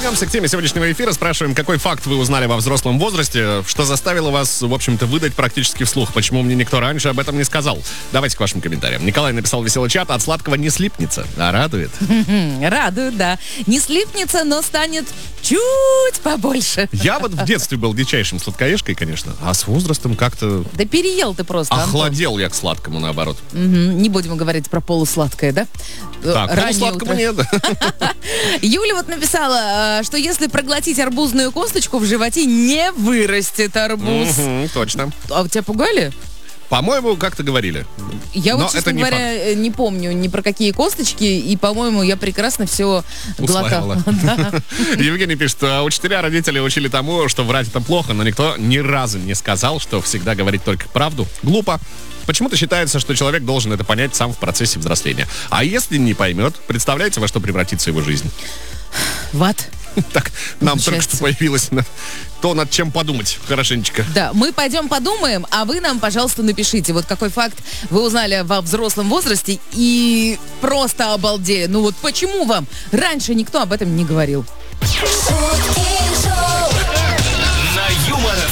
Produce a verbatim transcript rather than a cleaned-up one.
Вернемся к теме сегодняшнего эфира. Спрашиваем, какой факт вы узнали во взрослом возрасте, что заставило вас, в общем-то, выдать практически вслух. Почему мне никто раньше об этом не сказал? Давайте к вашим комментариям. Николай написал веселый чат: от сладкого не слипнется, а радует. Радует, да. Не слипнется, но станет чуть побольше. Я вот в детстве был дичайшим сладкоежкой, конечно, а с возрастом как-то... Да переел ты просто, Охладел Антон. Я к сладкому, наоборот. Угу. Не будем говорить про полусладкое, да? Так, полусладкому нет. Юля вот написала, что если проглотить арбузную косточку, в животе не вырастет арбуз. Угу, точно. А тебя пугали? По-моему, как-то говорили. Я Но вот, честно не говоря, факт. не помню ни про какие косточки, и, по-моему, я прекрасно все глотала. Евгений пишет, что учителя, родители учили тому, что врать это плохо, но никто ни разу не сказал, что всегда говорить только правду глупо. Почему-то считается, что человек должен это понять сам в процессе взросления. А если не поймет, представляете, во что превратится его жизнь? В ад. Так, нам Получается. только что появилось то, над чем подумать хорошенечко. Да, мы пойдем подумаем, а вы нам, пожалуйста, напишите, вот какой факт вы узнали во взрослом возрасте и просто обалдея. Ну вот почему вам раньше никто об этом не говорил? Шутки